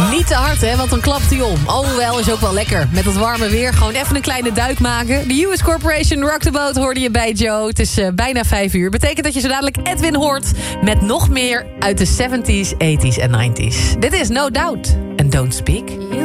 Niet te hard, hè, want dan klapt hij om. Alhoewel, is ook wel lekker. Met dat warme weer gewoon even een kleine duik maken. De US Corporation Rock the Boat hoorde je bij Joe. Het is bijna 5 uur. Betekent dat je zo dadelijk Edwin hoort... met nog meer uit de 70s, 80s en 90s. Dit is No Doubt en Don't Speak.